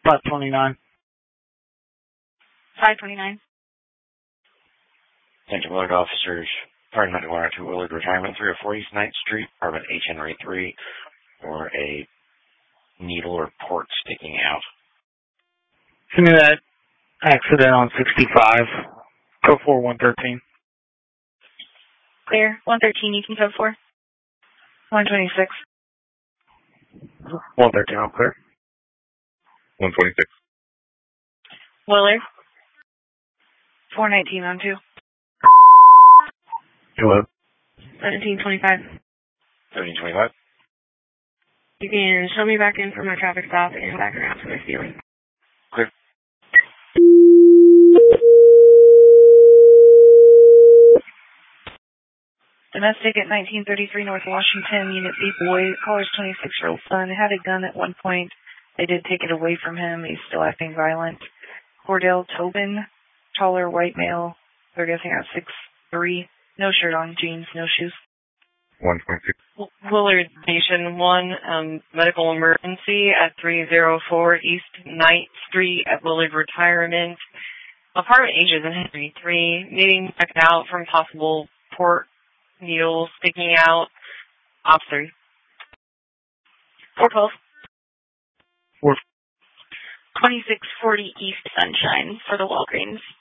529. 529. Attention Willard officers. Department 102 Willard Retirement, 304 East 9th Street, apartment HNRA 3, or a needle or port sticking out. Send me that accident on 65. Code 4 113. Clear. 113, you can code 4. 126. 113, I'm clear. 126. Willard. 419 on 2. Hello. 1725. 1725. You can show me back in for my traffic stop and back around for the ceiling. Clear. Domestic at 1933 North Washington, Unit B boy, caller's 26-year-old son, had a gun at one point. They did take it away from him. He's still acting violent. Cordell Tobin, taller white male. They're guessing at 6'3", no shirt on, jeans, no shoes. 126. Willard Nation 1, medical emergency at 304 East 9th Street at Willard Retirement. Apartment ages in Henry 3, needing to check out from possible port needles sticking out. Officer. 412. 4. 2640 East Sunshine for the Walgreens.